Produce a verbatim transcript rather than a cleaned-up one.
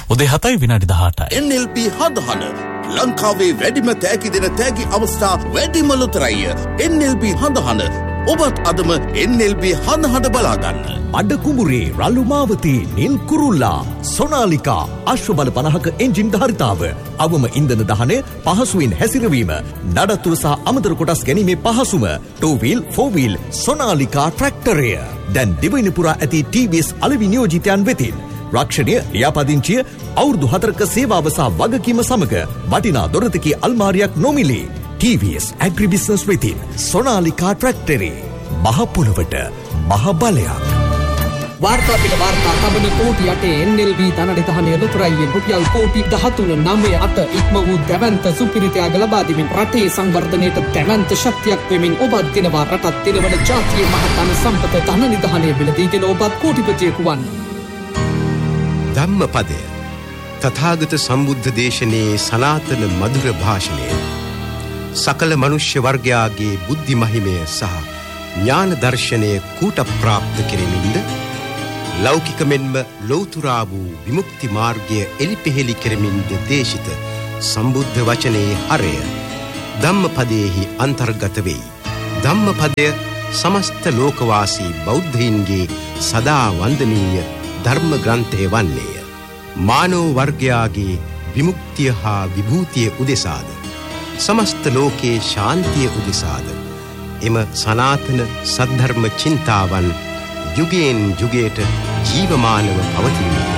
උදේ හතයි විනාඩි දහඅටයි. N L P හදහන ලංකාවේ වැඩිම තෑගි දෙන තෑගි අවස්ථා වැඩිම ලොතරැයි. N L P හදහන ඔබත් අදම N L P හදහන බලාගන්න. අඩ කුඹුරේ රළු මාවතී නිල් කුරුල්ලා සොනාලිකා අශ්වබල පනහක එන්ජින් ධාරිතාව අවම ඉන්ධන දහනය පහසුවෙන් හැසිරවීම නඩත්තුව සහ අමතර කොටස් ගැනීමේ පහසුම ටූ වීල් ෆෝර් වීල් සොනාලිකා ට්‍රැක්ටරය දැන් දිවයින පුරා ඇති T V S අලෙවි නියෝජිතයන් වෙතින් රක්ෂණය ලියාපදිංචිය අවුරුදු හතරක සේවාව සහ වගකීම සමග වටිනා දොරතකී අල්මාරියක් නොමිලේ T V S agri business වෙතින් සොනාලිකා ට්‍රැක්ටරේ මහ පොළවට මහ බලයක්. वार्ता पिट वार्ता तबन कोटि अटे N L P धननिधहने लुतराइයෙන් රුපියල් කෝටි දහතුන නවය අට ඉක්ම වූ දැවැන්ත සුපිරිතයාග ලබා දෙමින් රටේ සංවර්ධනයට දැවැන්ත ශක්තියක් වෙමින් ඔබත් දිනවා රටත් දිනවන ජාතියේ මහතන සම්පත ධනනිධහනය බිලදීගෙන ඔබත් කෝටිපතියෙකු වන්න. ධම්මපදය තථාගත සම්බුද්ධ දේශනයේ සනාතන මధుර භාෂණය සකල මනුෂ්‍ය වර්ගයාගේ බුද්ධි මහිමය සහ ඥාන දර්ශනය කූට ප්‍රාප්ත කෙරෙමින්ද ලෞකික මෙන්ම ලෞතුරා වූ විමුක්ති මාර්ගය එලිපෙහෙලි කෙරෙමින්ද දේශිත සම්බුද්ධ වචනයේ හරය ධම්මපදයේහි අන්තර්ගත වෙයි. ධම්මපදය සමස්ත ලෝකවාසී බෞද්ධයින්ගේ සදා වන්දනීය ධර්ම ග්‍රන්ථය වන්නේය. මානව වර්ගයාගේ විමුක්තිය හා විභූතිය උදෙසාද සමස්ත ලෝකයේ ශාන්තිය උදෙසාද එම සනාතන සද්ධර්ම චින්තාවන් යුගයෙන් යුගයට ජීවමානව පවතින